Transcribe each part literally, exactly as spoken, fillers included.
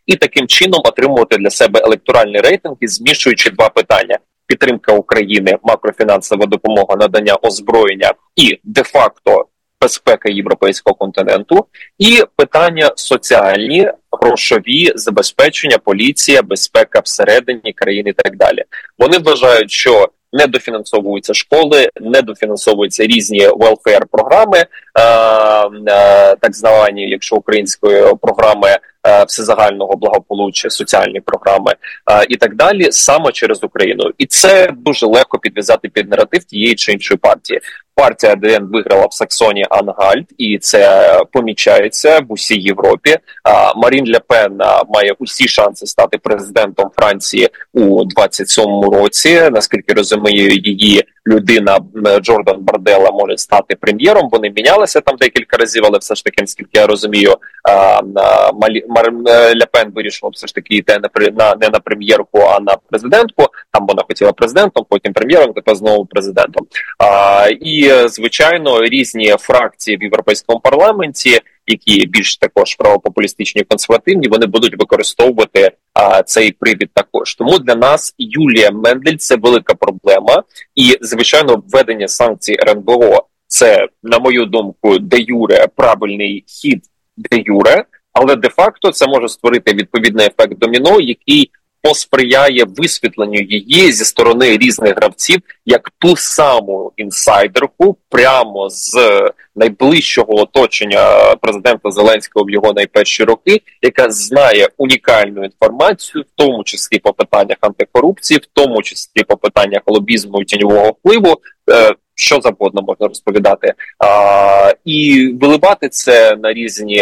і таким чином отримувати для себе електоральні рейтинги, змішуючи два питання: підтримка України, макрофінансова допомога, надання озброєння і де-факто безпека європейського континенту, і питання соціальні, грошові, забезпечення, поліція, безпека всередині країни і так далі. Вони вважають, що не дофінансовуються школи, не дофінансовуються різні велфеєр-програми, е, е, так звані, якщо української програми е, всезагального благополуччя, соціальні програми е, і так далі, саме через Україну. І це дуже легко підв'язати під наратив тієї чи іншої партії. Партія АДН виграла в Саксонії Ангальт, і це помічається в усій Європі. Марін Ле Пен має усі шанси стати президентом Франції у двадцять сьомому році. Наскільки розумію, її людина Джордан Бардella може стати прем'єром. Вони мінялися там декілька разів, але все ж таки, наскільки я розумію, Ле Пен вирішила все ж таки йти не на прем'єрку, а на президентку. Там вона хотіла президентом, потім прем'єром, тепер знову президентом. І звичайно, різні фракції в Європейському парламенті, які більш також правопопулістичні і консервативні, вони будуть використовувати а, цей привід також. Тому для нас Юлія Мендель – це велика проблема. І, звичайно, введення санкцій ер ен бе о – це, на мою думку, де-юре правильний хід де-юре, але де-факто це може створити відповідний ефект доміно, який посприяє висвітленню її зі сторони різних гравців, як ту саму інсайдерку прямо з найближчого оточення президента Зеленського в його найперші роки, яка знає унікальну інформацію, в тому числі по питаннях антикорупції, в тому числі по питаннях лобізму і тіньового впливу, що завгодно можна розповідати, а, і виливати це на різні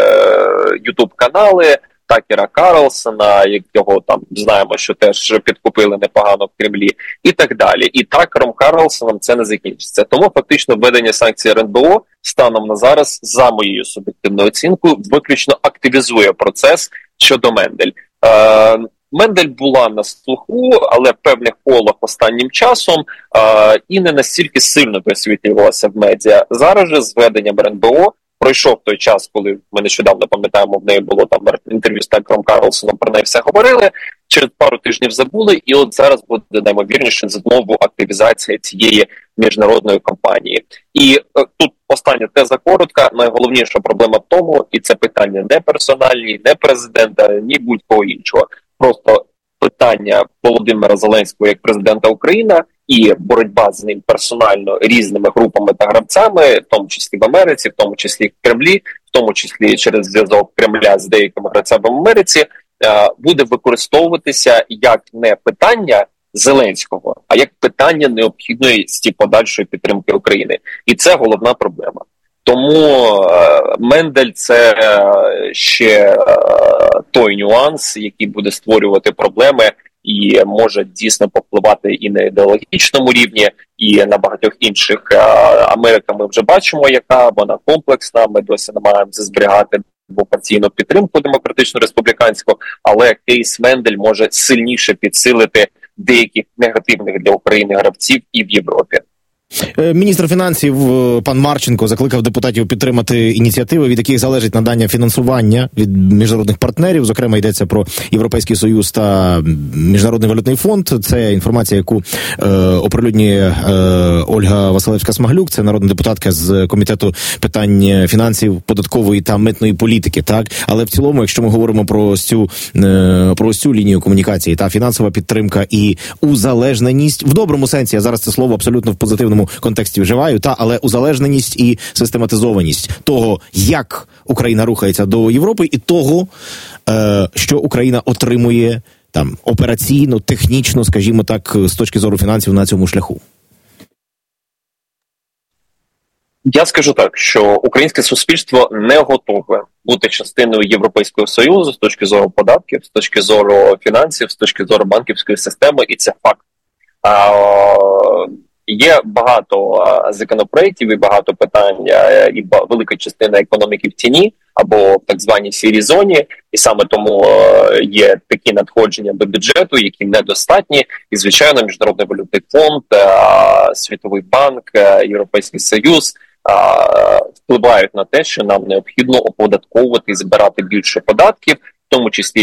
ютуб-канали Такера Карлсона, якого там знаємо, що теж підкупили непогано в Кремлі, і так далі. І Такером Карлсоном це не закінчиться. Тому фактично введення санкцій ер ен бе о станом на зараз, за моєю суб'єктивною оцінкою, виключно активізує процес щодо Мендель. Е, Мендель була на слуху, але в певних колах останнім часом е, і не настільки сильно висвітлювалася в медіа. Зараз же з введенням ер ен бе о пройшов той час, коли ми нещодавно пам'ятаємо, в неї було там інтерв'ю з Такером Карлсоном, про неї все говорили, через пару тижнів забули, і от зараз буде наймовірніше знову активізація цієї міжнародної кампанії. І е, тут остання теза коротка, найголовніша проблема в тому, і це питання не персональні, не президента, ні будь-кого іншого, просто питання Володимира Зеленського як президента України і боротьба з ним персонально різними групами та гравцями, в тому числі в Америці, в тому числі в Кремлі, в тому числі через зв'язок Кремля з деякими гравцями в Америці, буде використовуватися як не питання Зеленського, а як питання необхідності подальшої підтримки України. І це головна проблема. Тому Мендель – це ще той нюанс, який буде створювати проблеми і може дійсно повпливати і на ідеологічному рівні, і на багатьох інших. Америка ми вже бачимо, яка вона комплексна, ми досі намагаємося зберігати двопартійну підтримку демократично-республіканську, але кейс Мендель може сильніше підсилити деяких негативних для України гравців і в Європі. Міністр фінансів пан Марченко закликав депутатів підтримати ініціативи, від яких залежить надання фінансування від міжнародних партнерів. Зокрема, йдеться про Європейський Союз та Міжнародний валютний фонд. Це інформація, яку е, оприлюднює е, Ольга Василевська-Смаглюк, це народна депутатка з Комітету питань фінансів, податкової та митної політики. Так, але в цілому, якщо ми говоримо про цю е, про цю лінію комунікації, та фінансова підтримка і узалежненість в доброму сенсі, я зараз це слово абсолютно в позитивному контексті вживаю, та, але узалежненість і систематизованість того, як Україна рухається до Європи, і того, е, що Україна отримує там операційно, технічно, скажімо так, з точки зору фінансів на цьому шляху. Я скажу так, що українське суспільство не готове бути частиною Європейського Союзу з точки зору податків, з точки зору фінансів, з точки зору банківської системи, і це факт. А, Є багато законопроєктів і багато питань, і велика частина економіки в тіні або в так званій сірій зоні, і саме тому є такі надходження до бюджету, які недостатні, і, звичайно, Міжнародний валютний фонд, Світовий банк, Європейський Союз впливають на те, що нам необхідно оподатковувати і збирати більше податків, в тому числі